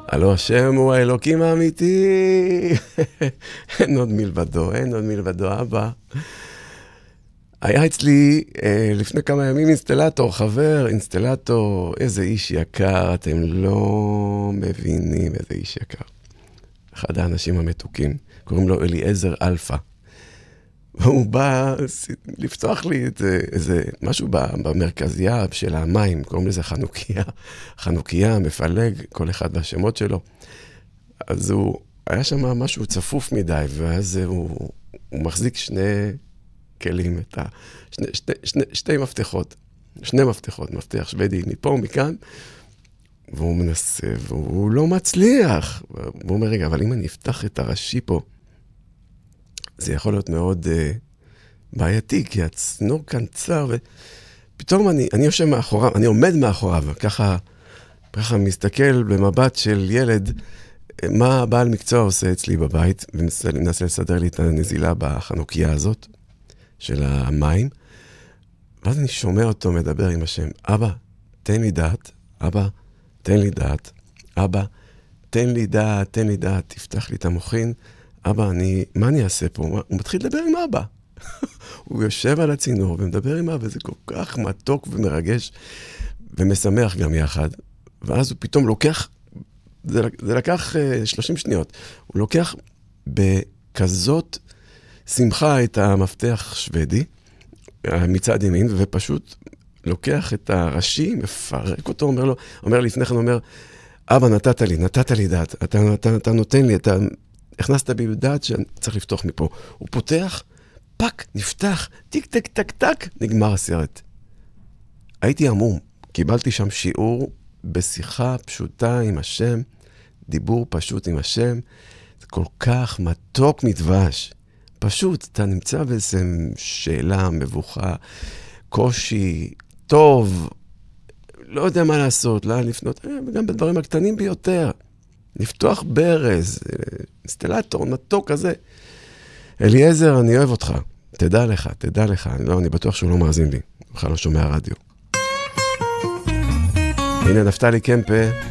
הלא השם הוא האלוקים האמיתי. אין עוד מלבדו, אין עוד מלבדו, אבא. היה אצלי לפני כמה ימים אינסטלטור, חבר, אינסטלטור, איזה איש יקר, אתם לא מבינים איזה איש יקר. אחד האנשים המתוקים, קוראים לו אליעזר אלפא. והוא בא לפתוח לי איזה משהו במרכזייה של המים, קוראים לזה חנוכיה. חנוכיה, מפלג, כל אחד והשמות שלו. אז הוא, היה שם משהו צפוף מדי, ואז הוא מחזיק שני כלים, שני מפתחות, שני מפתחות, מפתח שוודי מפה ומכאן, והוא מנסה, והוא לא מצליח. והוא אומר, רגע, אבל אם אני אפתח את הראשי פה, זה יכול להיות מאוד בעייתי, כי הצנור כאן צר, ופתאום אני יושב מאחוריו, אני עומד מאחוריו, ככה מסתכל במבט של ילד, מה הבעל מקצוע עושה אצלי בבית, ומנסה לסדר לי את הנזילה בחנוכיה הזאת, של המים, ואז אני שומע אותו מדבר עם השם, אבא, תן לי דעת, אבא, תן לי דעת, אבא, תן לי דעת, תן לי דעת, תפתח לי את המוחין, אבא, מה אני אעשה פה? הוא מתחיל לדבר עם אבא. הוא יושב על הצינור ומדבר עם אבא, זה כל כך מתוק ומרגש, ומשמח גם יחד, ואז הוא פתאום לוקח, זה לקח 30 שניות, הוא לוקח בכזאת שמחה את המפתח שוודי, מצד ימין, ופשוט לוקח את הראשי, מפרק אותו, אומר לי לפני כן, אומר, אבא, נתת לי דעת, אתה נותן לי, אתה הכנסת בי בדעת שאני צריך לפתוח מפה. הוא פותח, פק, נפתח, טיק, טק, טק, טק, נגמר הסרט. הייתי עמום, קיבלתי שם שיעור בשיחה פשוטה עם השם, דיבור פשוט עם השם, זה כל כך מתוק מדבש. פשוט, אתה נמצא באיזו שאלה, מבוכה, קושי, טוב, לא יודע מה לעשות, לאן לפנות, וגם בדברים הקטנים ביותר. לפתוח ברז, אינסטלטור, מתוק כזה. אליעזר, אני אוהב אותך. תדע לך. אני בטוח שהוא לא מאזין לי. בכלל לא שומע רדיו. הנה נפתלי קמפה.